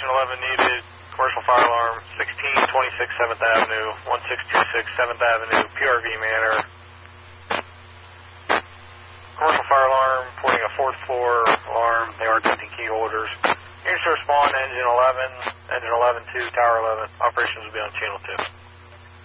Engine 11 needed. Commercial fire alarm, 1626 7th Avenue, 1626 7th Avenue, PRV Manor. Commercial fire alarm, reporting a 4th floor alarm. They are attempting key holders. Units to respond, Engine 11, Engine 11 to Tower 11. Operations will be on Channel 2.